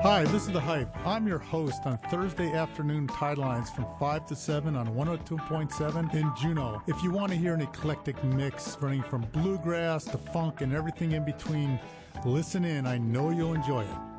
Hi, this is The Hype. I'm your host on Thursday afternoon Tidelines from 5 to 7 on 102.7 in Juneau. If you want to hear an eclectic mix running from bluegrass to funk and everything in between, listen in. I know you'll enjoy it.